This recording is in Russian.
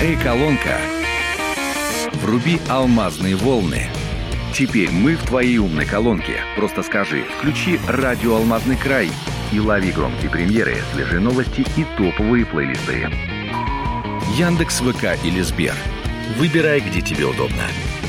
Эй-колонка, вруби алмазные волны. Теперь мы в твоей умной колонке. Просто скажи: включи радио «Алмазный край» и лови громкие премьеры, свежие новости и топовые плейлисты. Яндекс, ВК или Сбер. Выбирай, где тебе удобно.